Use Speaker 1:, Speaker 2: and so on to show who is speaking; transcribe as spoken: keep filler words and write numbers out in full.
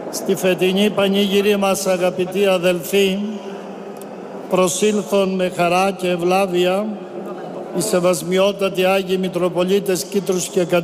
Speaker 1: Στη φετινή πανήγυρη μας, αγαπητοί αδελφοί, προσήλθον με χαρά και ευλάβεια οι σεβασμιότατοι Άγιοι Μητροπολίτες Κήτρους και